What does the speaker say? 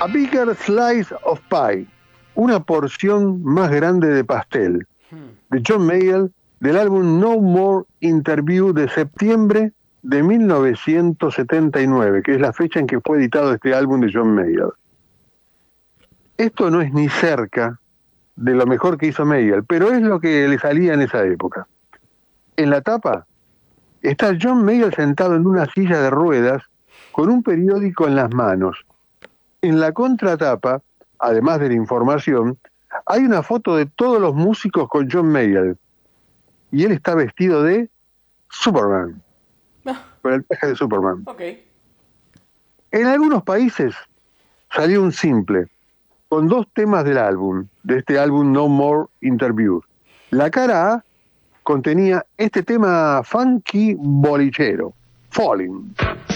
A Bigger Slice of Pie, una porción más grande de pastel, de John Mayall, del álbum No More Interview de septiembre de 1979, que es la fecha en que fue editado este álbum de John Mayall. Esto no es ni cerca de lo mejor que hizo Mayall, pero es lo que le salía en esa época. En la tapa está John Mayall sentado en una silla de ruedas con un periódico en las manos. En la contratapa, además de la información, hay una foto de todos los músicos con John Mayall. Y él está vestido de Superman, con el traje de Superman. Okay. En algunos países salió un simple, con 2 temas del álbum, de este álbum No More Interviews. La cara A contenía este tema funky bolichero, Falling.